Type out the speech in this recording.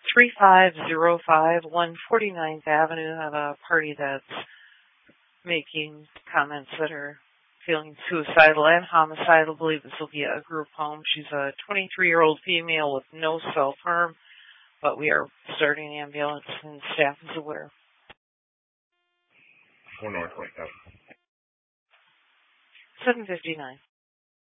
3505 149th Avenue. I have a party that's making comments that are feeling suicidal and homicidal. I believe this will be a group home. She's a 23-year-old female with no self-harm, but we are starting an ambulance and staff is aware. 4 North 27. 759.